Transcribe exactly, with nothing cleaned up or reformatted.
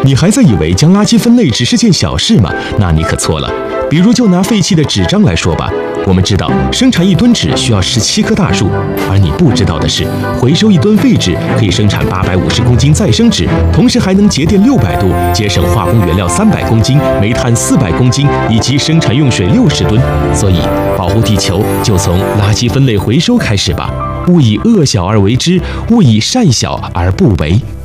你还在以为将垃圾分类只是件小事吗？那你可错了。比如就拿废弃的纸张来说吧，我们知道生产一吨纸需要十七棵大树，而你不知道的是，回收一吨废纸可以生产八百五十公斤再生纸，同时还能节电六百度，节省化工原料三百公斤、煤炭四百公斤以及生产用水六十吨。所以，保护地球就从垃圾分类回收开始吧。勿以恶小而为之，勿以善小而不为。